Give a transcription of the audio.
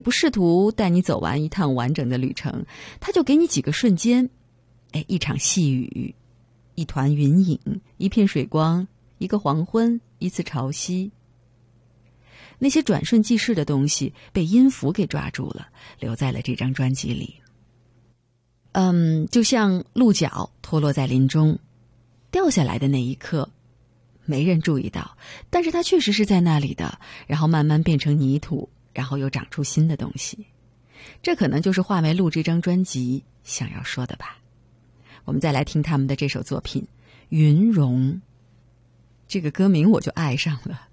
不试图带你走完一趟完整的旅程，他就给你几个瞬间，一场细雨，一团云影，一片水光，一个黄昏，一次潮汐。那些转瞬即逝的东西被音符给抓住了，留在了这张专辑里。就像鹿角脱落在林中，掉下来的那一刻没人注意到，但是它确实是在那里的，然后慢慢变成泥土，然后又长出新的东西。这可能就是画眉录这张专辑想要说的吧。我们再来听他们的这首作品《云容》，这个歌名我就爱上了。